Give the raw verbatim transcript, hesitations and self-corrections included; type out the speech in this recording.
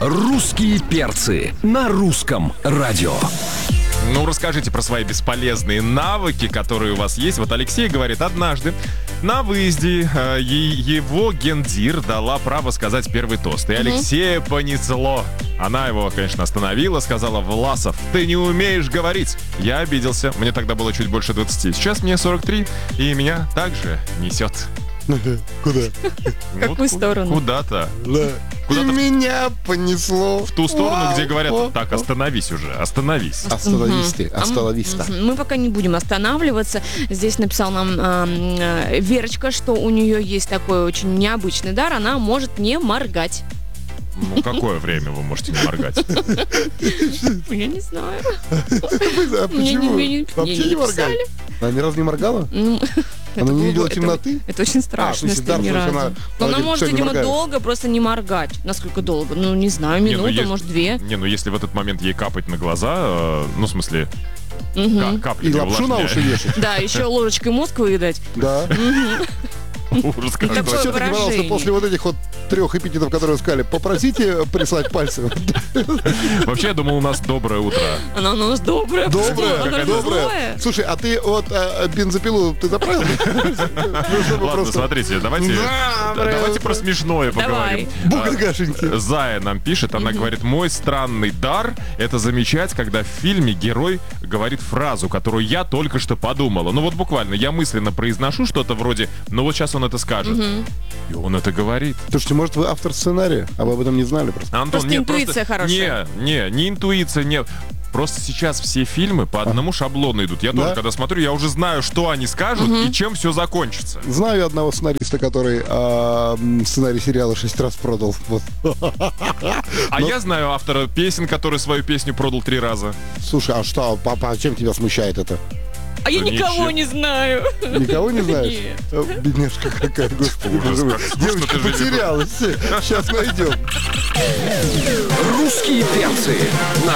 «Русские перцы» на русском радио. Ну, расскажите про свои бесполезные навыки, которые у вас есть. Вот Алексей говорит, однажды на выезде э, его гендир дала право сказать первый тост. И Алексея понесло. Она его, конечно, остановила, сказала: «Власов, ты не умеешь говорить». Я обиделся. Мне тогда было чуть больше двадцати. Сейчас мне сорок три, и меня также несет. Куда? В какую сторону? Куда-то. Да. Куда-то И меня понесло. В ту сторону, Вау, где говорят: вау, так, вау. остановись уже, остановись. Остановись ты, А м- остановись ты. мгм. Мы пока не будем останавливаться. Здесь написал нам эм, э, Верочка, что у нее есть такой очень необычный дар. Она может не моргать. Ну, какое время вы можете не моргать? Я не знаю. А Мне не- почему? мне не- Вообще мне не не моргай. написали. Она ни разу не моргала? Ну, Она это не было видела бы- это- темноты? Это очень А, в страшно, смысле, если дар, ни то есть разу. она- Но она она говорит, может, что не видимо, моргает. долго просто не моргать. Насколько долго? Ну, не знаю, Не, ну, минуту, есть- может, две. Не, ну если в этот момент ей капать на глаза, э, ну, в смысле, Мгм. ка- капли И лапшу на уши вешать? Да, еще ложечкой мозг выедать. Да. Ужас какой. Такое Все-таки, пожалуйста, выражение. после вот этих вот трех эпитетов, которые вы сказали, попросите прислать пальцы. Вообще, я думал, у нас доброе утро. Она у нас добрая. Доброе, Она какая доброе. злая. Слушай, а ты вот а, бензопилу ты заправил? Ну, чтобы Ладно, просто- смотрите, давайте, Да, да, давайте правда. про смешное Давай. поговорим. Бугагашеньки. А, Зая нам пишет, она говорит: мой странный дар — это замечать, когда в фильме герой говорит фразу, которую я только что подумала. Ну вот буквально, я мысленно произношу что-то вроде: ну вот сейчас он это скажет. И он это говорит. Слушайте, может, вы автор сценария, а вы об этом не знали просто? Антон, Просто нет, интуиция хорошая. Не, не, не интуиция, нет. Просто сейчас все фильмы по одному шаблону идут. Я Да? тоже, когда смотрю, я уже знаю, что они скажут и чем все закончится. Знаю одного сценариста, который а, м, сценарий сериала шесть раз продал. Вот. А я знаю автора песен, который свою песню продал три раза. Слушай, а что, папа, чем тебя смущает это? А я Да никого ничего. не знаю. Никого не знаешь? Нет. Э, Бедняжка какая, господи. Ужас, боже мой. как скучно Девочка ты живешь. потерялась. Сейчас найдем. «Русские перцы» на